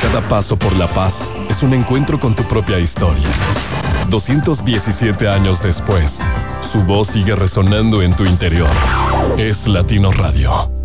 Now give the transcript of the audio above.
Cada paso por la paz es un encuentro con tu propia historia. 217 años después, su voz sigue resonando en tu interior. Es Latino Radio.